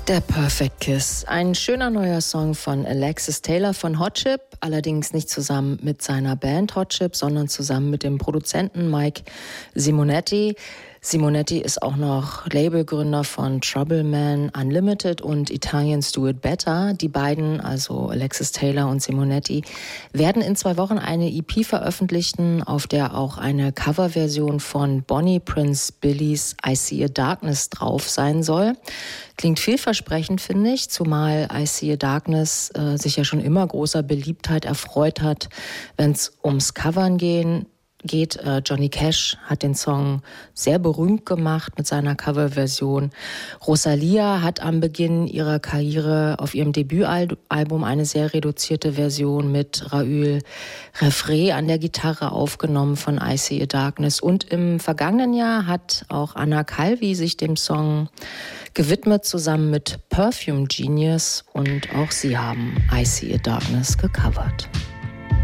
Der Perfect Kiss, ein schöner neuer Song von Alexis Taylor von Hot Chip, allerdings nicht zusammen mit seiner Band Hot Chip, sondern zusammen mit dem Produzenten Mike Simonetti. Simonetti ist auch noch Labelgründer von Trouble Man Unlimited und Italians Do It Better. Die beiden, also Alexis Taylor und Simonetti, werden in 2 Wochen eine EP veröffentlichen, auf der auch eine Coverversion von Bonnie Prince Billy's I See a Darkness drauf sein soll. Klingt vielversprechend, finde ich, zumal I See a Darkness sich ja schon immer großer Beliebtheit erfreut hat, wenn es ums Covern geht. Johnny Cash hat den Song sehr berühmt gemacht mit seiner Coverversion. Rosalia hat am Beginn ihrer Karriere auf ihrem Debütalbum eine sehr reduzierte Version mit Raül Refré an der Gitarre aufgenommen von I See a Darkness. Und im vergangenen Jahr hat auch Anna Calvi sich dem Song gewidmet, zusammen mit Perfume Genius. Und auch sie haben I See a Darkness gecovert.